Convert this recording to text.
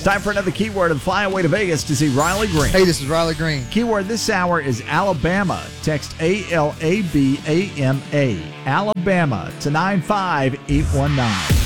It's time for another keyword and fly away to Vegas to see Riley Green. Hey, this is Riley Green. Keyword this hour is Alabama. Text ALABAMA. Alabama to 95819.